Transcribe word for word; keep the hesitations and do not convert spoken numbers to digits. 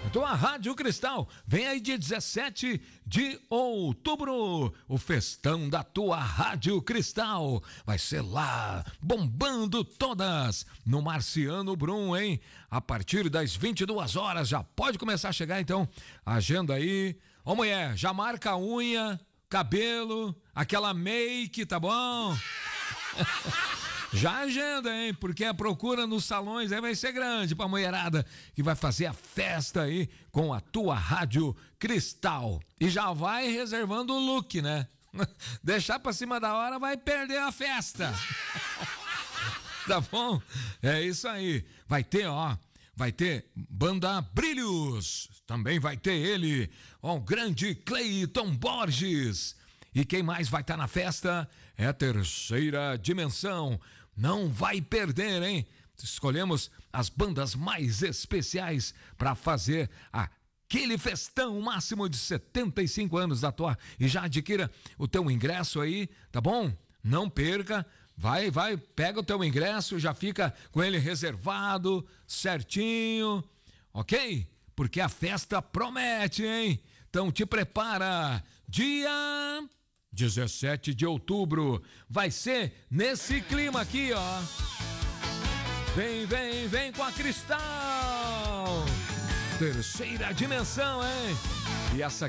Tua Rádio Cristal, vem aí dia dezessete de outubro, o festão da Tua Rádio Cristal, vai ser lá, bombando todas, no Marciano Brum, hein? A partir das vinte e duas horas, já pode começar a chegar então, agenda aí. Ô mulher, já marca a unha, cabelo, aquela make, tá bom? Já agenda, hein? Porque a procura nos salões aí vai ser grande pra mulherada que vai fazer a festa aí com a Tua Rádio Cristal. E já vai reservando o look, né? Deixar pra cima da hora vai perder a festa. Tá bom? É isso aí. Vai ter, ó, vai ter banda Brilhos. Também vai ter ele, ó, o grande Cleiton Borges. E quem mais vai estar na festa é a Terceira Dimensão. Não vai perder, hein? Escolhemos as bandas mais especiais para fazer aquele festão máximo de setenta e cinco anos da Tua. E já adquira o teu ingresso aí, tá bom? Não perca. Vai, vai, pega o teu ingresso, já fica com ele reservado, certinho, ok? Porque a festa promete, hein? Então te prepara. Dia dezessete de outubro, vai ser nesse clima aqui, ó. Vem, vem, vem com a Cristal. Terceira Dimensão, hein? E essa